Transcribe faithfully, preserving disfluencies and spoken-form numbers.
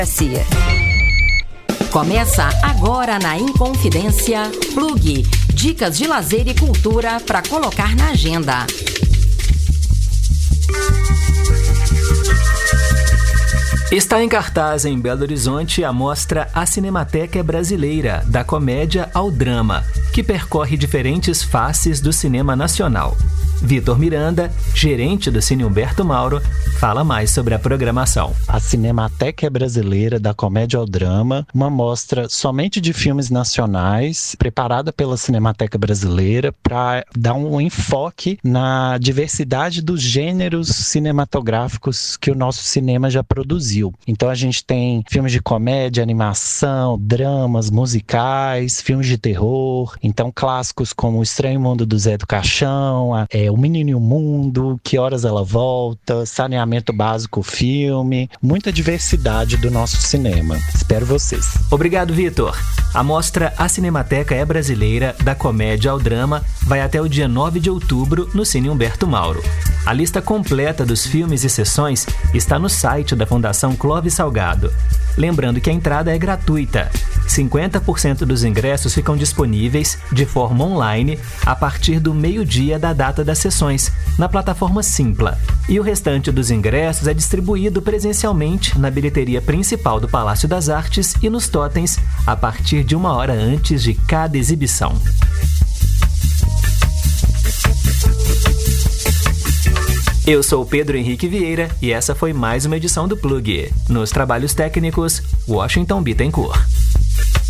Começa agora na Inconfidência Plug. Dicas de lazer e cultura para colocar na agenda. Está em cartaz em Belo Horizonte a mostra A Cinemateca Brasileira, da comédia ao drama, que percorre diferentes faces do cinema nacional. Vitor Miranda, gerente do Cine Humberto Mauro, fala mais sobre a programação. A Cinemateca Brasileira, da comédia ao drama, uma mostra somente de filmes nacionais, preparada pela Cinemateca Brasileira para dar um enfoque na diversidade dos gêneros cinematográficos que o nosso cinema já produziu. Então a gente tem filmes de comédia, animação, dramas, musicais, filmes de terror, então clássicos como O Estranho Mundo do Zé do Caixão, a, é, O Menino e o Mundo, Que Horas Ela Volta, Saneamento Básico Filme, muita diversidade do nosso cinema. Espero vocês. Obrigado, Vitor. A mostra A Cinemateca é Brasileira, da comédia ao drama, vai até o dia nove de outubro no Cine Humberto Mauro. A lista completa dos filmes e sessões está no site da Fundação Clóvis Salgado. Lembrando que a entrada é gratuita. cinquenta por cento dos ingressos ficam disponíveis de forma online a partir do meio-dia da data das sessões, na plataforma Simpla. E o restante dos ingressos é distribuído presencialmente na bilheteria principal do Palácio das Artes e nos totens a partir de uma hora antes de cada exibição. Eu sou o Pedro Henrique Vieira e essa foi mais uma edição do Plug. Nos trabalhos técnicos, Washington Bittencourt.